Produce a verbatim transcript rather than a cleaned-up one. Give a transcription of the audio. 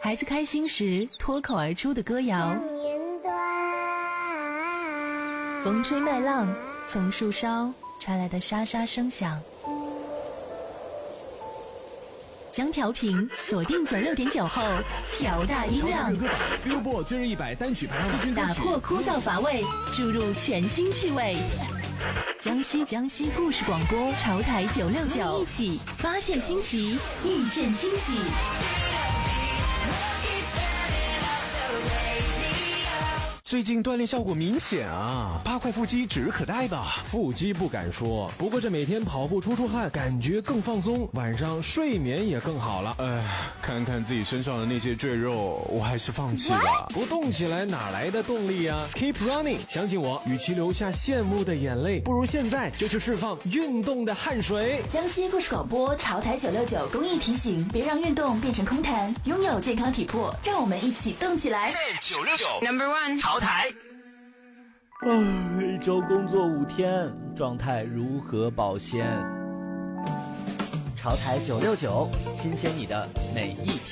孩子开心时脱口而出的歌谣，风吹麦浪，从树梢传来的沙沙声响。将调频锁定九六点九后，调大音量。 歌榜 Billboard 最热一百单曲排行榜， 打破枯燥乏味，注入全新趣味。江西江西故事广播潮台九六九，一起发现新奇，遇见惊喜。 最近锻炼效果明显啊，八块腹肌指日可待吧？ 腹肌不敢说，不过这每天跑步出出汗，感觉更放松，晚上睡眠也更好了。 哎，看看自己身上的那些赘肉，我还是放弃吧。 不动起来哪来的动力啊 ？Keep running， 相信我，与其留下羡慕的眼泪，不如现在就去释放运动的汗水。 江西故事广播潮台九六九公益提醒：别让运动变成空谈，拥有健康体魄，让我们一起动起来。 九六九 Number One 潮台。 哦，一周工作五天，状态如何保鲜？潮台九六九，新鲜你的每一天。